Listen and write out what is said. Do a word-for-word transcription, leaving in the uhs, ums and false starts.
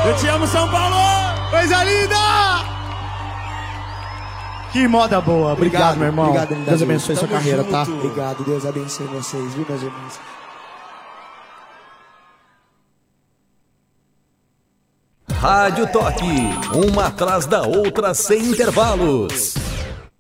Eu te amo, São Paulo! Coisa linda! Que moda boa. Obrigado, obrigado meu irmão. Obrigado, Deus abençoe sua carreira, junto. tá? Obrigado, Deus abençoe vocês, viu, meus irmãos? Rádio Toque, uma atrás da outra sem intervalos.